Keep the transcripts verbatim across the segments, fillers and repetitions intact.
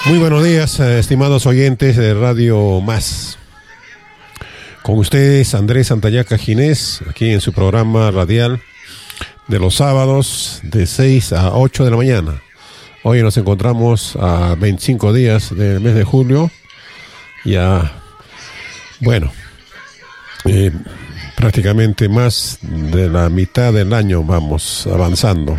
Muy buenos días, estimados oyentes de Radio Más. Con ustedes, Andrés Santallaca Ginés, aquí en su programa radial de los sábados de seis a ocho de la mañana. Hoy nos encontramos a veinticinco días del mes de julio. Ya, bueno, eh, prácticamente más de la mitad del año vamos avanzando.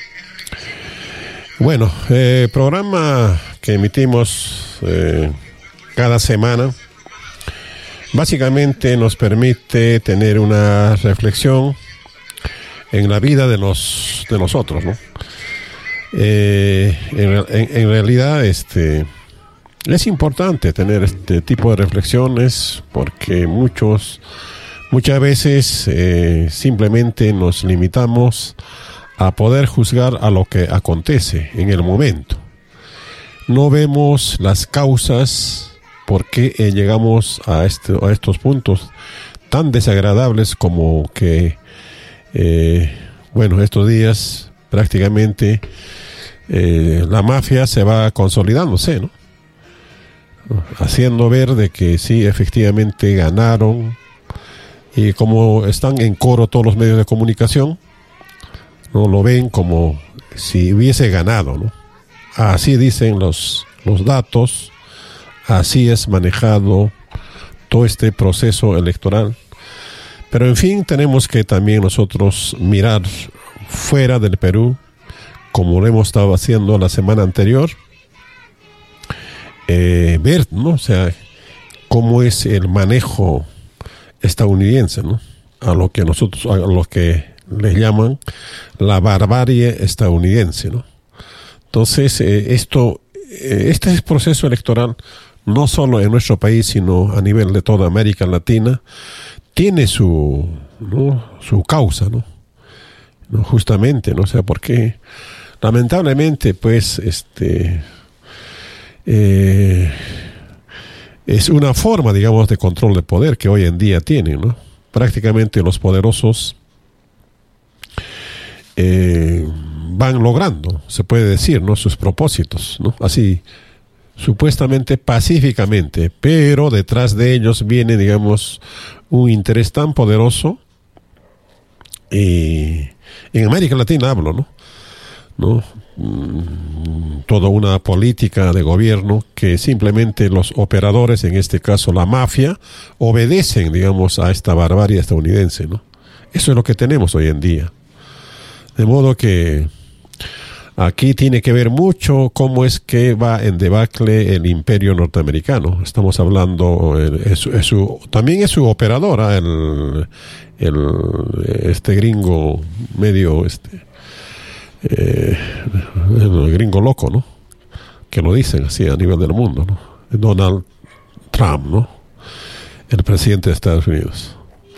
Bueno, eh, programa que emitimos eh, cada semana básicamente nos permite tener una reflexión en la vida de los de nosotros, ¿no? Eh, en, en, en realidad, este es importante tener este tipo de reflexiones porque muchos muchas veces eh, simplemente nos limitamos a poder juzgar a lo que acontece en el momento. No vemos las causas por qué eh, llegamos a, este, a estos puntos tan desagradables como que, eh, bueno, estos días prácticamente eh, la mafia se va consolidándose, ¿no? Haciendo ver de que sí, efectivamente ganaron, y como están en coro todos los medios de comunicación, no lo ven como si hubiese ganado, ¿no? Así dicen los, los datos, así es manejado todo este proceso electoral. Pero en fin, tenemos que también nosotros mirar fuera del Perú, como lo hemos estado haciendo la semana anterior, eh, ver, ¿no? O sea, cómo es el manejo estadounidense, ¿no? A lo que nosotros, a lo que les llaman la barbarie estadounidense, ¿no? Entonces, eh, esto, eh, este proceso electoral, no solo en nuestro país, sino a nivel de toda América Latina, tiene su, ¿no? su causa, ¿no? ¿no? Justamente, ¿no? O sea, porque lamentablemente, pues, este, eh, es una forma, digamos, de control de poder que hoy en día tienen, ¿no? Prácticamente los poderosos Eh, van logrando, se puede decir, ¿no? sus propósitos, ¿no? Así, supuestamente pacíficamente, pero detrás de ellos viene, digamos, un interés tan poderoso, y en América Latina hablo, ¿no? ¿no? Mm, toda una política de gobierno que simplemente los operadores, en este caso la mafia, obedecen, digamos, a esta barbarie estadounidense, ¿no? Eso es lo que tenemos hoy en día. De modo que aquí tiene que ver mucho cómo es que va en debacle el imperio norteamericano. Estamos hablando, es, es, es su, también es su operadora, el, el, este gringo medio, este, eh, el gringo loco, ¿no? Que lo dicen así a nivel del mundo, ¿no? Donald Trump, ¿no? El presidente de Estados Unidos.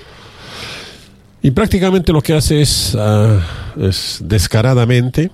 Y prácticamente lo que hace es, uh, es descaradamente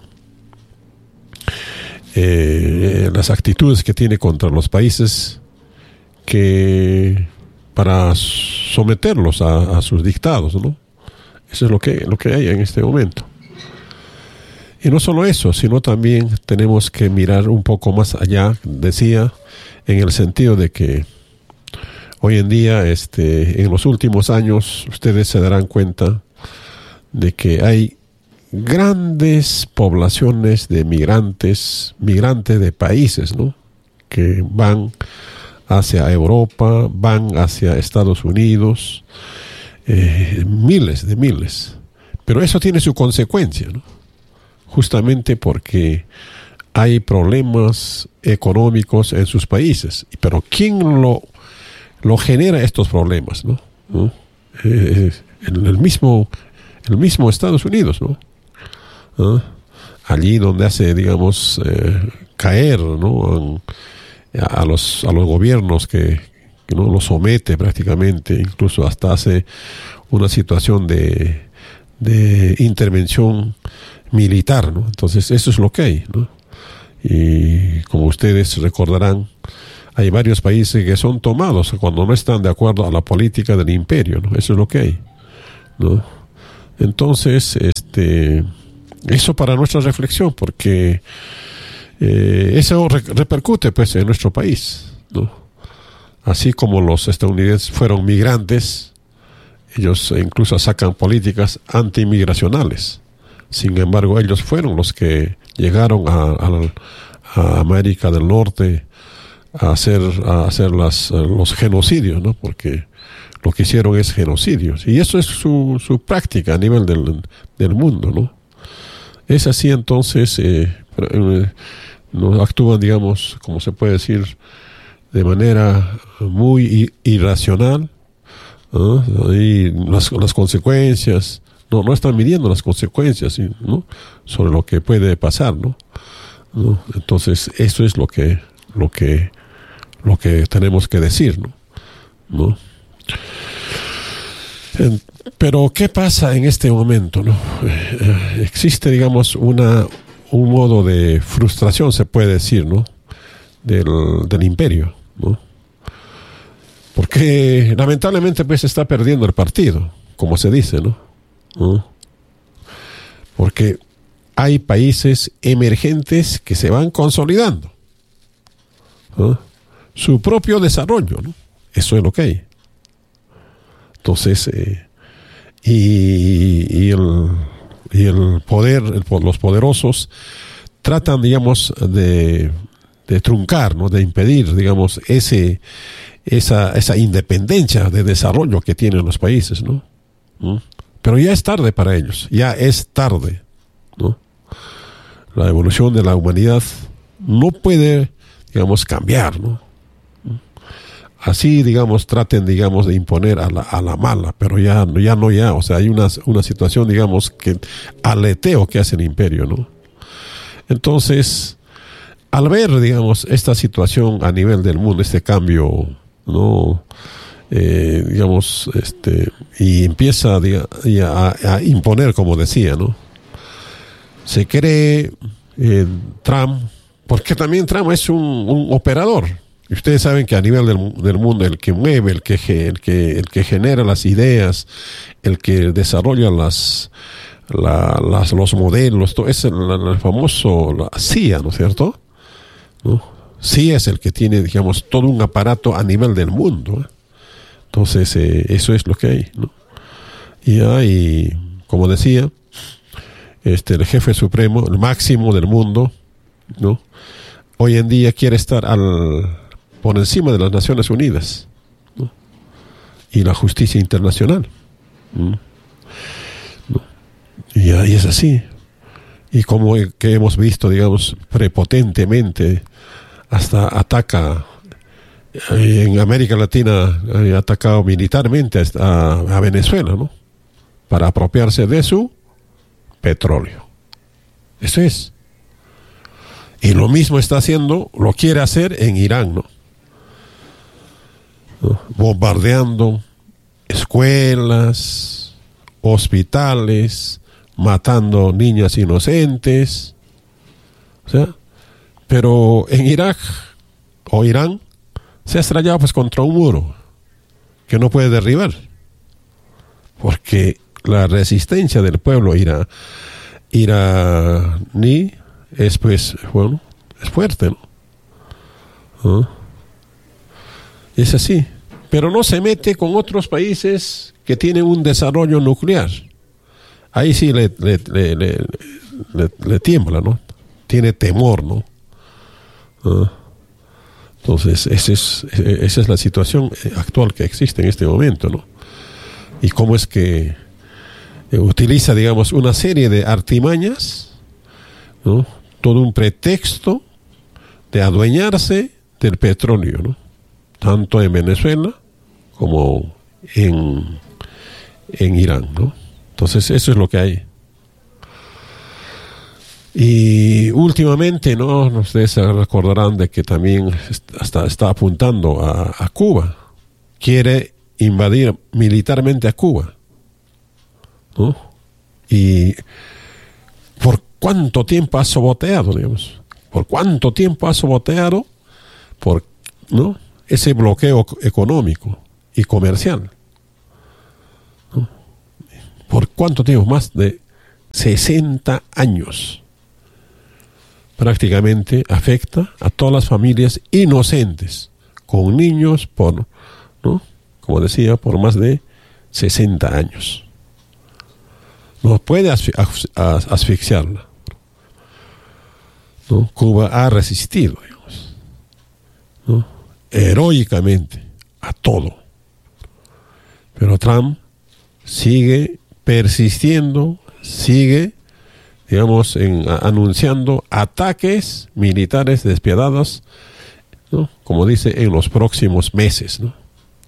eh, las actitudes que tiene contra los países que para someterlos a, a sus dictados, ¿no? Eso es lo que, lo que hay en este momento. Y no solo eso, sino también tenemos que mirar un poco más allá, decía, en el sentido de que hoy en día, este, en los últimos años, ustedes se darán cuenta de que hay grandes poblaciones de migrantes, migrantes de países, ¿no? Que van hacia Europa, van hacia Estados Unidos, eh, miles de miles. Pero eso tiene su consecuencia, ¿no? Justamente porque hay problemas económicos en sus países. Pero ¿quién lo lo genera estos problemas, ¿no? ¿no? Eh, en el mismo, el mismo Estados Unidos, ¿no? ¿Ah? Allí donde hace, digamos, eh, caer, ¿no? a, a los a los gobiernos que, que no los somete prácticamente, incluso hasta hace una situación de de intervención militar, ¿no? Entonces eso es lo que hay, ¿no? Y como ustedes recordarán, hay varios países que son tomados cuando no están de acuerdo a la política del imperio, ¿no? Eso es lo que hay, ¿no? Entonces, este, eso para nuestra reflexión, porque Eh, eso re repercute pues en nuestro país, ¿no? Así como los estadounidenses fueron migrantes, ellos incluso sacan políticas antimigracionales. Sin embargo, ellos fueron los que llegaron a, a, a América del Norte a hacer, a hacer las, los genocidios, ¿no? Porque lo que hicieron es genocidios. Y eso es su, su práctica a nivel del, del mundo, ¿no? Es así, entonces, eh, eh, no actúan, digamos, como se puede decir, de manera muy irracional, ¿no? Y las, las consecuencias, no, no están midiendo las consecuencias, ¿no? Sobre lo que puede pasar, ¿no? ¿No? Entonces, eso es lo que, lo que, lo que tenemos que decir, ¿no? ¿No? En, pero, ¿qué pasa en este momento, no? Eh, existe, digamos, una, un modo de frustración, se puede decir, ¿no? Del, del imperio, ¿no? Porque lamentablemente pues está perdiendo el partido, como se dice, ¿no? ¿No? Porque hay países emergentes que se van consolidando, ¿no? Su propio desarrollo, ¿no? Eso es lo que hay. Entonces, eh, y, y, el, y el poder, el, los poderosos tratan, digamos, de, de truncar, ¿no? De impedir, digamos, ese, esa, esa independencia de desarrollo que tienen los países, ¿no? ¿no? Pero ya es tarde para ellos, ya es tarde, ¿no? La evolución de la humanidad no puede, digamos, cambiar, ¿no? Así, digamos, traten, digamos, de imponer a la, a la mala, pero ya, ya no ya, o sea, hay una, una situación, digamos, que aleteo que hace el imperio, ¿no? Entonces, al ver, digamos, esta situación a nivel del mundo, este cambio, ¿no? Eh, digamos, este, y empieza a, a, a imponer, como decía, ¿no? Se cree eh, Trump, porque también Trump es un, un operador. Y ustedes saben que a nivel del, del mundo, el que mueve, el que, el, que, el que genera las ideas, el que desarrolla las, la, las, los modelos, todo, es el, el famoso la C I A, ¿no es cierto? ¿No? C I A es el que tiene, digamos, todo un aparato a nivel del mundo, ¿eh? Entonces, eh, eso es lo que hay, ¿no? Y hay, como decía, este, el jefe supremo, el máximo del mundo, ¿no? Hoy en día quiere estar al, por encima de las Naciones Unidas, ¿no? Y la justicia internacional, ¿no? ¿No? Y ahí es así. Y como que hemos visto, digamos, prepotentemente, hasta ataca en América Latina, ha atacado militarmente a, a Venezuela, ¿no? Para apropiarse de su petróleo. Eso es. Y lo mismo está haciendo, lo quiere hacer en Irán, ¿no? ¿No? Bombardeando escuelas, hospitales, matando niñas inocentes. O sea, pero en Irak o Irán se ha estrellado pues contra un muro que no puede derribar, porque la resistencia del pueblo ira, iraní es pues, bueno, es fuerte, ¿no? ¿Ah? Es así, pero no se mete con otros países que tienen un desarrollo nuclear. Ahí sí le, le, le, le, le, le tiembla, ¿no? Tiene temor, ¿no? ¿Ah? Entonces, esa es, esa es la situación actual que existe en este momento, ¿no? Y cómo es que utiliza, digamos, una serie de artimañas, ¿no? Todo un pretexto de adueñarse del petróleo, ¿no? Tanto en Venezuela como en, en Irán, ¿no? Entonces, eso es lo que hay. Y últimamente, ¿no? Ustedes se recordarán de que también está, está apuntando a, a Cuba. Quiere invadir militarmente a Cuba, ¿no? Y ¿por cuánto tiempo ha saboteado, digamos? ¿Por cuánto tiempo ha saboteado? Por, ¿no? Ese bloqueo económico y comercial, ¿no? ¿Por cuánto tiempo? Más de sesenta años. prácticamente afecta a todas las familias inocentes, con niños por, ¿no?, como decía, por más de sesenta años. No puede asfi- as- asfixiarla, ¿no? Cuba ha resistido, digamos, ¿no?, heroicamente a todo. Pero Trump sigue persistiendo, sigue, digamos, en, a, anunciando ataques militares despiadados, ¿no?, como dice, en los próximos meses, ¿no?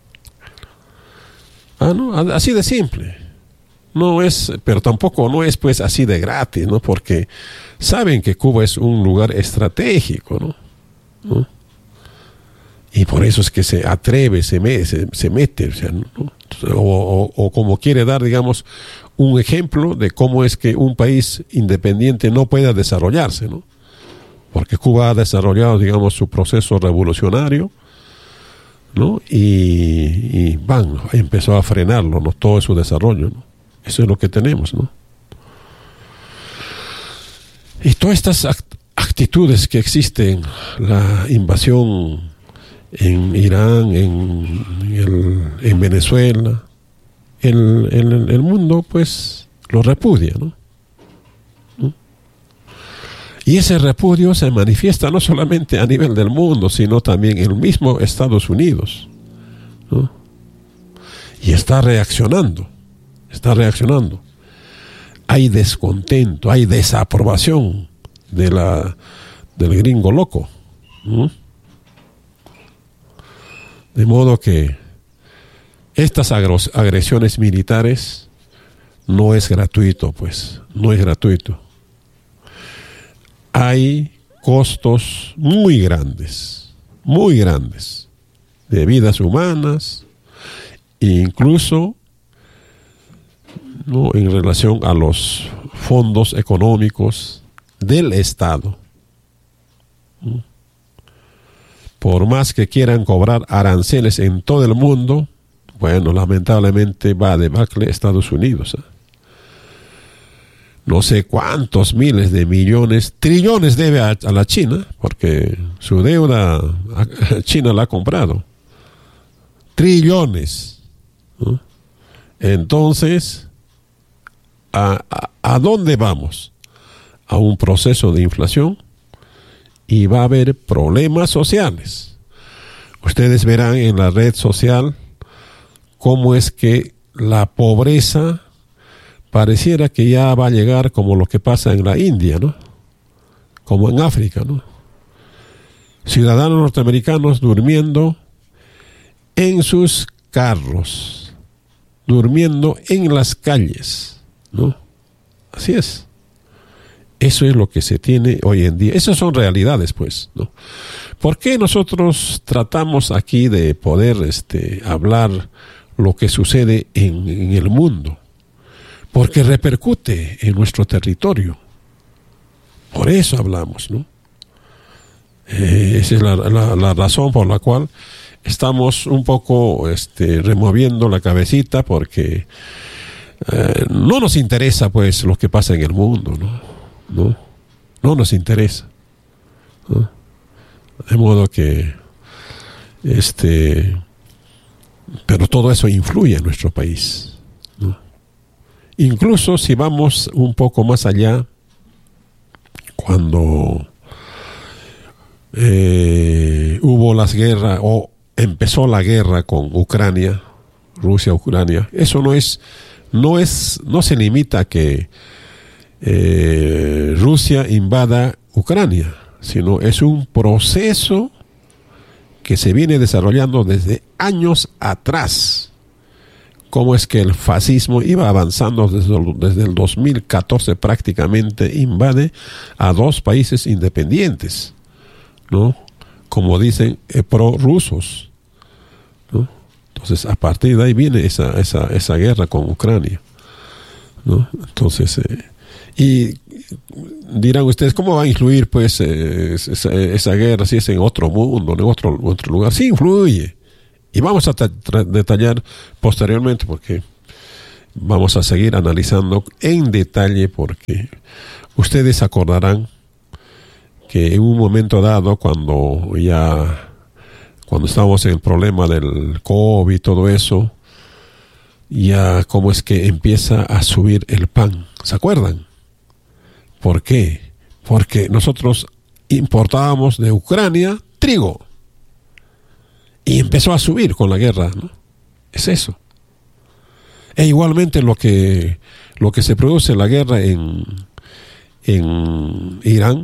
Ah, no, así de simple. No es, pero tampoco no es pues así de gratis, ¿no? Porque saben que Cuba es un lugar estratégico, ¿no? ¿No? Y por eso es que se atreve, se, me, se, se mete, o sea, ¿no? O, o, o como quiere dar, digamos, un ejemplo de cómo es que un país independiente no puede desarrollarse, ¿no? Porque Cuba ha desarrollado, digamos, su proceso revolucionario, ¿no? Y, y van, ¿no?, empezó a frenarlo, ¿no?, todo su desarrollo, ¿no? Eso es lo que tenemos, ¿no? Y todas estas act- actitudes que existen, la invasión en Irán, en, el, en Venezuela, el, el, el mundo pues lo repudia, ¿no? ¿no? Y ese repudio se manifiesta no solamente a nivel del mundo, sino también en el mismo Estados Unidos, ¿no? Y está reaccionando, está reaccionando. Hay descontento, hay desaprobación de la, del gringo loco, ¿no? De modo que estas agros, agresiones militares no es gratuito, pues, no es gratuito. Hay costos muy grandes, muy grandes, de vidas humanas, e incluso, ¿no?, en relación a los fondos económicos del Estado. ¿no? Por más que quieran cobrar aranceles en todo el mundo, bueno, lamentablemente va a debacle Estados Unidos. ¿eh? No sé cuántos miles de millones, trillones debe a, a la China, porque su deuda a, China la ha comprado. Trillones. ¿no? Entonces, ¿a, a, ¿a dónde vamos? A un proceso de inflación. Y va a haber problemas sociales. Ustedes verán en la red social cómo es que la pobreza pareciera que ya va a llegar como lo que pasa en la India, ¿no? Como en África, ¿no? Ciudadanos norteamericanos durmiendo en sus carros, durmiendo en las calles, ¿no? Así es. Eso es lo que se tiene hoy en día. Esas son realidades, pues, ¿no? ¿Por qué nosotros tratamos aquí de poder este, hablar lo que sucede en, en el mundo? Porque repercute en nuestro territorio. Por eso hablamos, ¿no? Eh, esa es la, la, la razón por la cual estamos un poco este, removiendo la cabecita, porque eh, no nos interesa, pues, lo que pasa en el mundo, ¿no? No, no nos interesa, ¿no? De modo que este, pero todo eso influye en nuestro país, ¿no? Incluso si vamos un poco más allá, cuando eh, hubo las guerras o empezó la guerra con Ucrania, Rusia-Ucrania, eso no es, no es, no se limita a que Eh, Rusia invada Ucrania, sino es un proceso que se viene desarrollando desde años atrás. Cómo es que el fascismo iba avanzando desde el, desde el dos mil catorce, prácticamente invade a dos países independientes, ¿no? Como dicen, eh, prorrusos, ¿no? Entonces, a partir de ahí viene esa, esa, esa guerra con Ucrania, ¿no? Entonces, eh, y dirán ustedes, ¿cómo va a influir pues eh, esa, esa guerra si es en otro mundo, en otro, otro lugar? Sí, influye. Y vamos a detallar posteriormente, porque vamos a seguir analizando en detalle, porque ustedes acordarán que en un momento dado, cuando ya, cuando estábamos en el problema del COVID y todo eso, ya cómo es que empieza a subir el pan, ¿se acuerdan? ¿Por qué? Porque nosotros importábamos de Ucrania trigo y empezó a subir con la guerra, ¿no? Es eso. E igualmente lo que lo que se produce en la guerra en en Irán,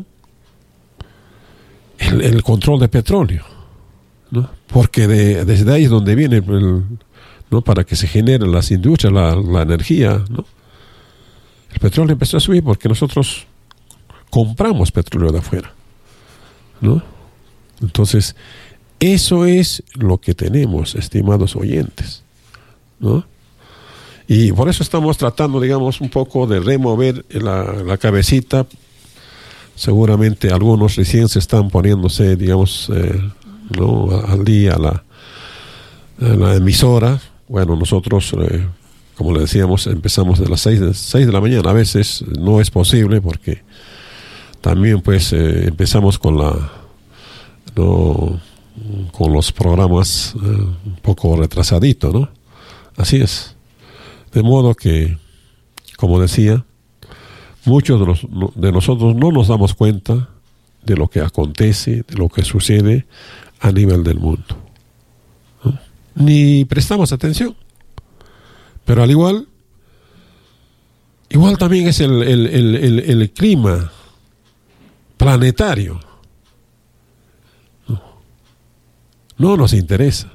el, el control de petróleo, ¿no? Porque de, desde ahí es donde viene el, ¿no? Para que se generen las industrias, la, la energía, ¿no? El petróleo empezó a subir porque nosotros compramos petróleo de afuera, ¿no? Entonces, eso es lo que tenemos, estimados oyentes, ¿no? Y por eso estamos tratando, digamos, un poco de remover la, la cabecita. Seguramente algunos recién se están poniéndose, digamos, eh, ¿no? al día la, la emisora. Bueno, nosotros, eh, como le decíamos, empezamos de las seis de, seis de la mañana. A veces no es posible porque también, pues, eh, empezamos con la, ¿no? con los programas eh, un poco retrasadito, ¿no? Así es. De modo que, como decía, muchos de, los, de nosotros no nos damos cuenta de lo que acontece, de lo que sucede a nivel del mundo, ¿no? Ni prestamos atención. Pero al igual, igual también es el, el, el, el, el clima planetario. No, no nos interesa.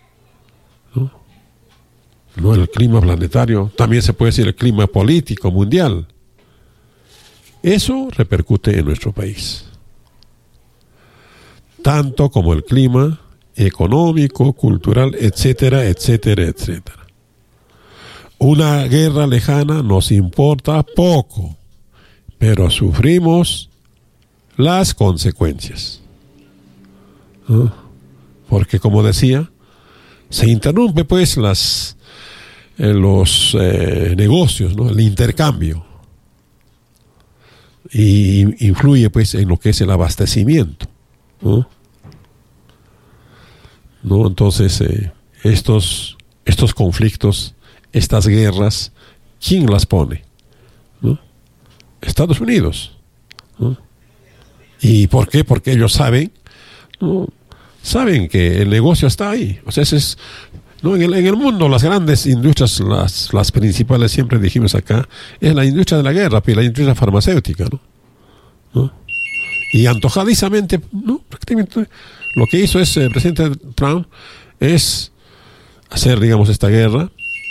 No, el clima planetario, también se puede decir el clima político mundial. Eso repercute en nuestro país. Tanto como el clima económico, cultural, etcétera, etcétera, etcétera. Una guerra lejana nos importa poco, pero sufrimos las consecuencias, ¿no? Porque, como decía, se interrumpe pues las eh, los eh, negocios, ¿no? El intercambio, y influye pues en lo que es el abastecimiento, ¿no? ¿No? Entonces eh, estos estos conflictos, estas guerras, ¿quién las pone? ¿No? Estados Unidos, ¿no? ¿Y por qué? Porque ellos saben, ¿no? Saben que el negocio está ahí. O sea, ese es, ¿no? En el, en el mundo, las grandes industrias, las, las principales, siempre dijimos acá, es la industria de la guerra, y la industria farmacéutica, ¿no? ¿No? Y antojadizamente, ¿no? Prácticamente lo que hizo es, el presidente Trump es hacer, digamos, esta guerra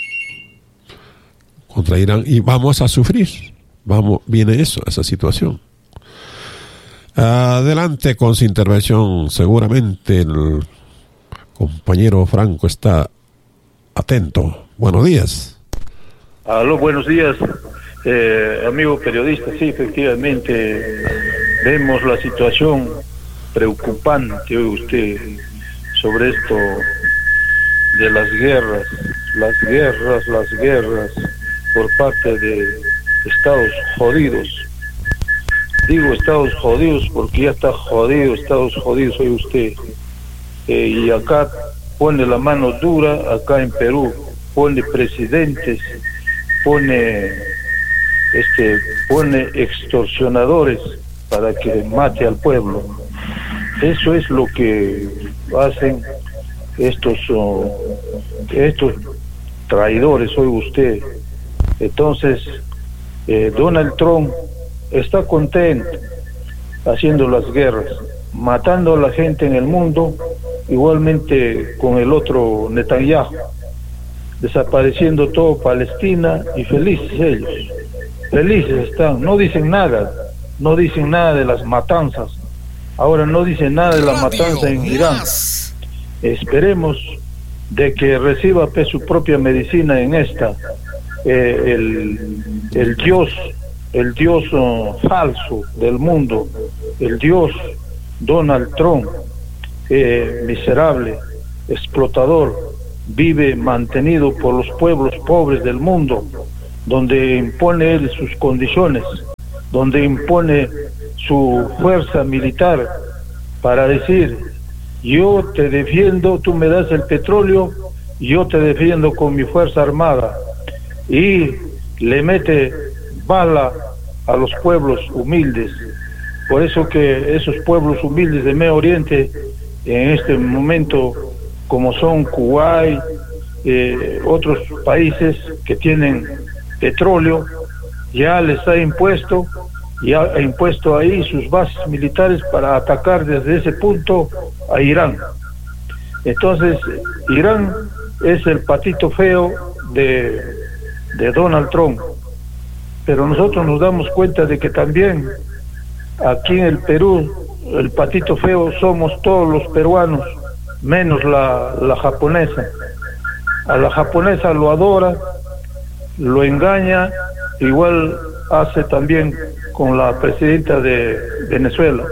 contra Irán, y vamos a sufrir. Vamos, viene eso, esa situación. Adelante con su intervención. Seguramente el compañero Franco está atento. Buenos días. Aló, buenos días, eh, amigo periodista. Sí, efectivamente, vemos la situación preocupante, oye usted, sobre esto de las guerras, las guerras, las guerras por parte de Estados jodidos. Digo Estados jodidos porque ya está jodido, Estados jodidos, oye usted. Eh, y acá pone la mano dura, acá en Perú, pone presidentes, pone este pone extorsionadores para que mate al pueblo. Eso es lo que hacen estos uh, estos traidores, oye usted. Entonces, eh, Donald Trump está contento haciendo las guerras, matando a la gente en el mundo, igualmente con el otro Netanyahu, desapareciendo todo Palestina, y felices ellos, felices están, no dicen nada, no dicen nada de las matanzas, ahora no dicen nada de la matanza en Irán. Esperemos de que reciba pues, su propia medicina en esta, eh, el, el Dios el Dios uh, falso del mundo, el Dios Donald Trump, eh, miserable, explotador, vive mantenido por los pueblos pobres del mundo, donde impone él sus condiciones, donde impone su fuerza militar para decir: yo te defiendo, tú me das el petróleo, yo te defiendo con mi fuerza armada, y le mete bala a los pueblos humildes. Por eso que esos pueblos humildes de Medio Oriente, en este momento, como son Kuwait, eh, otros países que tienen petróleo, ya les ha impuesto, ya ha impuesto ahí sus bases militares para atacar desde ese punto a Irán. Entonces, Irán es el patito feo de, de Donald Trump. Pero nosotros nos damos cuenta de que también aquí en el Perú, el patito feo somos todos los peruanos, menos la, la japonesa. A la japonesa lo adora, lo engaña, igual hace también con la presidenta de Venezuela.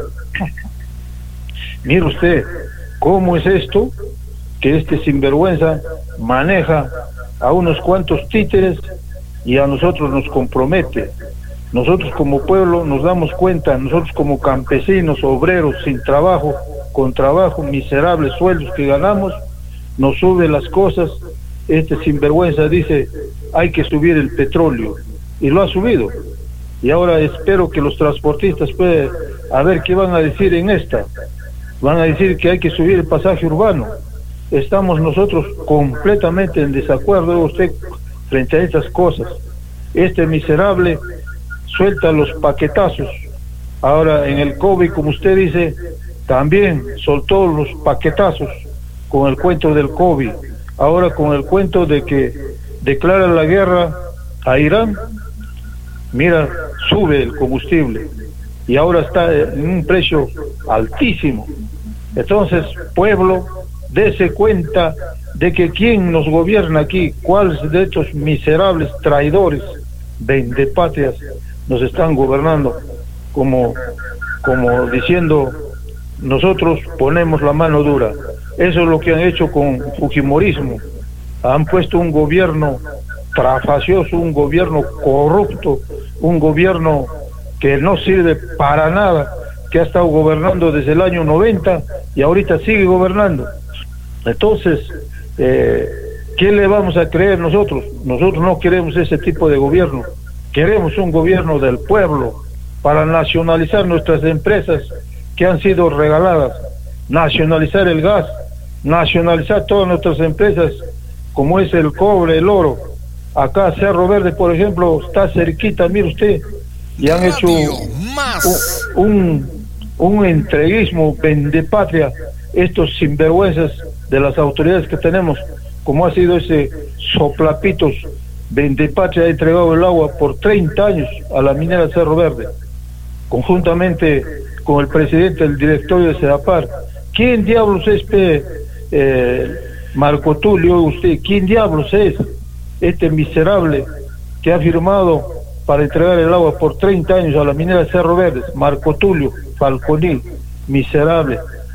Mire usted, ¿cómo es esto? Que este sinvergüenza maneja a unos cuantos títeres y a nosotros nos compromete. Nosotros como pueblo nos damos cuenta, nosotros como campesinos, obreros, sin trabajo, con trabajo, miserables sueldos que ganamos, nos sube las cosas. Este sinvergüenza dice: hay que subir el petróleo, y lo ha subido. Y ahora espero que los transportistas puedan, a ver qué van a decir en esta. Van a decir que hay que subir el pasaje urbano. Estamos nosotros completamente en desacuerdo, usted, frente a estas cosas. Este miserable suelta los paquetazos. Ahora en el COVID, como usted dice, también soltó los paquetazos con el cuento del COVID. Ahora con el cuento de que declara la guerra a Irán, mira, sube el combustible y ahora está en un precio altísimo. Entonces, pueblo, dése cuenta de que quién nos gobierna aquí, cuáles de estos miserables traidores, vendepatrias, nos están gobernando, como, como diciendo: nosotros ponemos la mano dura. Eso es lo que han hecho con Fujimorismo. Han puesto un gobierno trafacioso, un gobierno corrupto, un gobierno que no sirve para nada, que ha estado gobernando desde el año noventa y ahorita sigue gobernando. Entonces, eh, ¿qué le vamos a creer nosotros? Nosotros no queremos ese tipo de gobierno. Queremos un gobierno del pueblo para nacionalizar nuestras empresas que han sido regaladas, nacionalizar el gas, nacionalizar todas nuestras empresas como es el cobre, el oro. Acá Cerro Verde, por ejemplo, está cerquita, mire usted, y han hecho un, un, un entreguismo vendepatria, estos sinvergüenzas de las autoridades que tenemos, como ha sido ese soplapitos vendepatria, ha entregado el agua por treinta años a la minera Cerro Verde, conjuntamente con el presidente del directorio de Sedapar. ¿Quién diablos es este, eh, Marco Tulio, usted? ¿Quién diablos es este miserable que ha firmado para entregar el agua por treinta años a la minera Cerro Verde? Marco Tulio Falconil, miserable,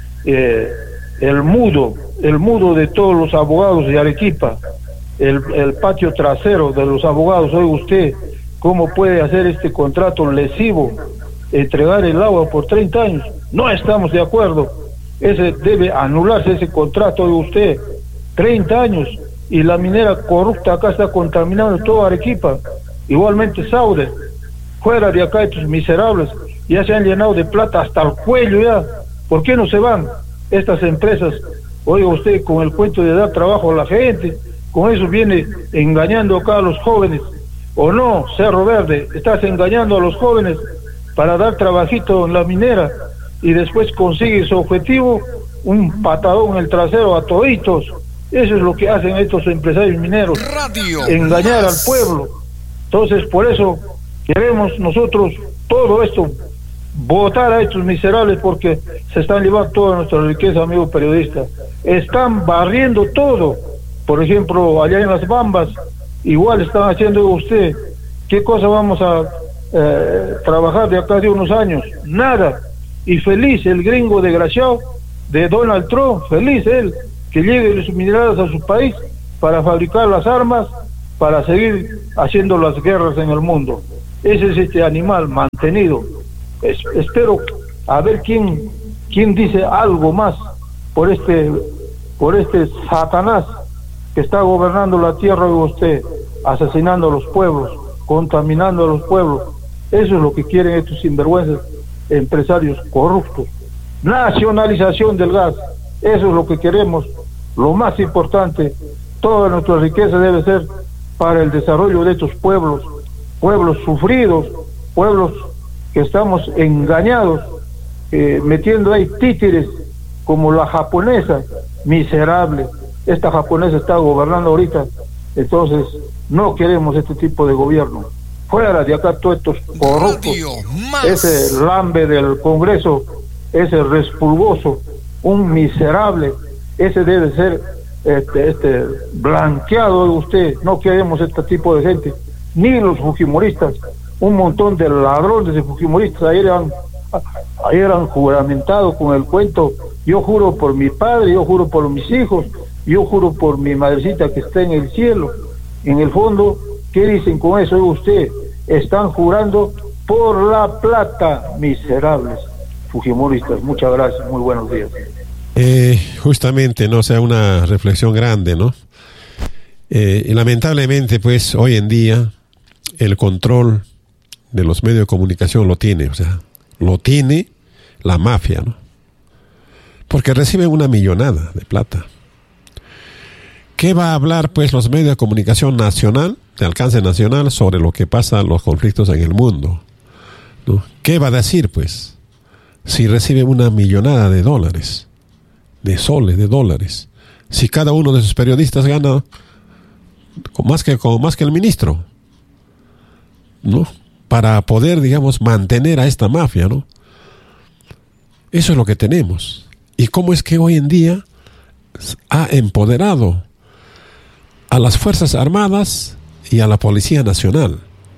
eh, el mudo, el mudo de todos los abogados de Arequipa, el, el patio trasero de los abogados. Oiga usted, ¿cómo puede hacer este contrato lesivo, entregar el agua por treinta años? No estamos de acuerdo. Ese debe anularse ese contrato, oiga usted. treinta años y la minera corrupta acá está contaminando toda Arequipa. Igualmente Saude, fuera de acá estos miserables, ya se han llenado de plata hasta el cuello ya. ¿Por qué no se van estas empresas? Oiga usted, con el cuento de dar trabajo a la gente, con eso viene engañando acá a los jóvenes. ¿O no, Cerro Verde? Estás engañando a los jóvenes para dar trabajito en la minera y después consigue su objetivo, un patadón en el trasero a toditos. Eso es lo que hacen estos empresarios mineros, Radio engañar más. Al pueblo. Entonces, por eso queremos nosotros todo esto, votar a estos miserables, porque se están llevando toda nuestra riqueza, amigo periodista. Están barriendo todo. Por ejemplo, allá en Las Bambas, igual están haciendo usted. ¿Qué cosa vamos a eh, trabajar de acá de unos años? Nada. Y feliz el gringo desgraciado de Donald Trump, feliz él, que llegue los minerales a su país para fabricar las armas, para seguir haciendo las guerras en el mundo. Ese es este animal mantenido. es, espero a ver quién, quién dice algo más por este, por este Satanás que está gobernando la tierra de usted, asesinando a los pueblos, contaminando a los pueblos. Eso es lo que quieren estos sinvergüenzas empresarios corruptos. Nacionalización del gas, eso es lo que queremos. Lo más importante, toda nuestra riqueza debe ser para el desarrollo de estos pueblos, pueblos sufridos, pueblos que estamos engañados, eh, metiendo ahí títeres como la japonesa, miserable. Esta japonesa está gobernando ahorita, entonces no queremos este tipo de gobierno. Fuera de acá todos estos corruptos, ese lambe del Congreso, ese respulgoso, un miserable, ese debe ser este, este blanqueado de usted. No queremos este tipo de gente, ni los fujimoristas, un montón de ladrones de fujimoristas. Ayer han, ayer han juramentado con el cuento: yo juro por mi padre, yo juro por mis hijos, yo juro por mi madrecita que está en el cielo. En el fondo, ¿qué dicen con eso? Usted están jurando por la plata, miserables fujimoristas. Muchas gracias, muy buenos días. Eh, justamente, no, o sea, una reflexión grande, ¿no? Eh, y lamentablemente, pues, hoy en día el control de los medios de comunicación lo tiene, o sea, lo tiene la mafia, ¿no? Porque reciben una millonada de plata. ¿Qué va a hablar, pues, los medios de comunicación nacional, de alcance nacional, sobre lo que pasa, los conflictos en el mundo, ¿no? ¿Qué va a decir, pues, si recibe una millonada de dólares, de soles, de dólares? Si cada uno de sus periodistas gana con más que, con más que el ministro, ¿no? Para poder, digamos, mantener a esta mafia, ¿no? Eso es lo que tenemos. ¿Y cómo es que hoy en día ha empoderado a las Fuerzas Armadas y a la Policía Nacional?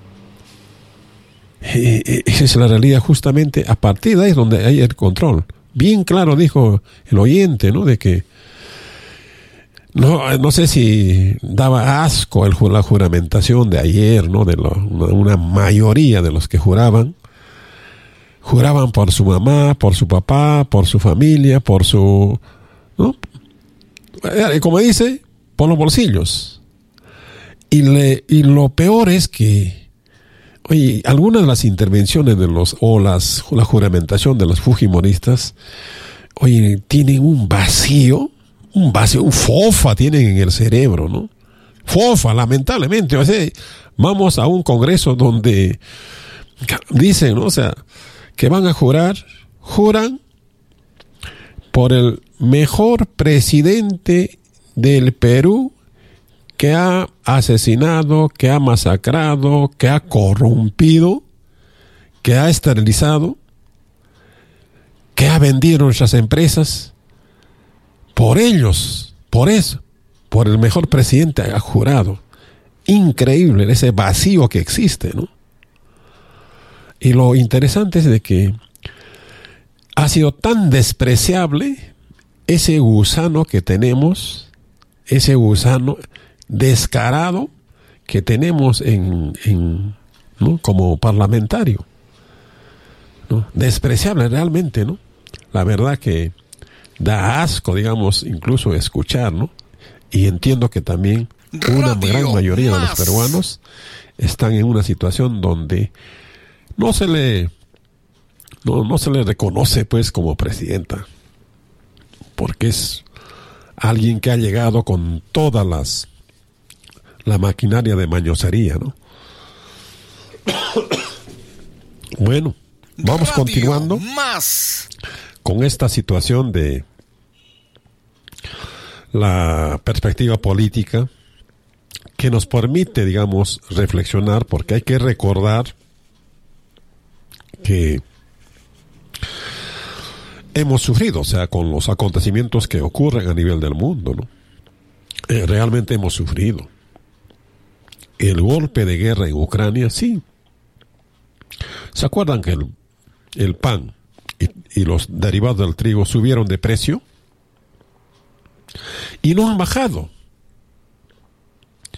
Eh, esa es la realidad, justamente. A partir de ahí es donde hay el control. Bien claro dijo el oyente, ¿no? De que no, no sé si daba asco el, la juramentación de ayer, ¿no? De lo, una mayoría de los que juraban, juraban por su mamá, por su papá, por su familia, por su, ¿no? Como dice, por los bolsillos. Y, le, y lo peor es que, oye, algunas de las intervenciones de los, o las, la juramentación de los fujimoristas, oye, tienen un vacío, un vacío, un fofa tienen en el cerebro, ¿no? Fofa, lamentablemente. O sea, vamos a un congreso donde dicen, ¿no? O sea, que van a jurar, juran por el mejor presidente del Perú, que ha asesinado, que ha masacrado, que ha corrompido, que ha esterilizado, que ha vendido nuestras empresas. Por ellos, por eso, por el mejor presidente ha jurado. Increíble ese vacío que existe, ¿no? Y lo interesante es de que ha sido tan despreciable ese gusano que tenemos, ese gusano descarado que tenemos en, en ¿no? como parlamentario, ¿no? Despreciable realmente, ¿no? La verdad que da asco, digamos, incluso escuchar, ¿no? Y entiendo que también una Radio gran mayoría más. de los peruanos están en una situación donde no se le no, no se le reconoce, pues, como presidenta, porque es alguien que ha llegado con todas las la maquinaria de mañosería, ¿no? Bueno, vamos Radio continuando más. con esta situación de la perspectiva política que nos permite, digamos, reflexionar, porque hay que recordar que hemos sufrido, o sea, con los acontecimientos que ocurren a nivel del mundo, ¿no? Eh, realmente hemos sufrido. El golpe de guerra en Ucrania, sí. ¿Se acuerdan que el, el pan y, y los derivados del trigo subieron de precio? Y no han bajado.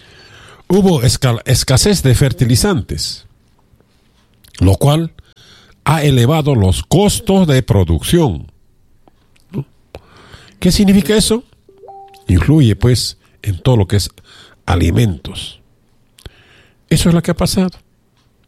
Hubo esca- escasez de fertilizantes, lo cual ha elevado los costos de producción, ¿no? ¿Qué significa eso? Influye, pues, en todo lo que es alimentos. Eso es lo que ha pasado.